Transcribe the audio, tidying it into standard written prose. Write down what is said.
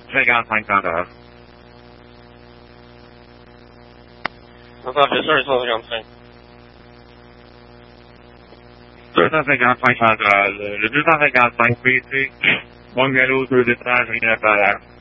55 Parfait, ça, 155. 255 central. Le 255 PC, mon galop, 2 étages, rien à faire.